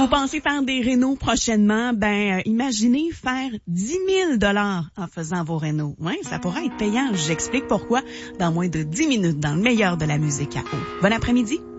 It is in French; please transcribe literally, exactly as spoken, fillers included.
Vous pensez faire des rénaux prochainement? Ben, euh, imaginez faire dix mille dollars en faisant vos rénaux. Ouais, ça pourrait être payant. J'explique pourquoi dans moins de dix minutes dans le meilleur de la musique à eau. Bon après-midi.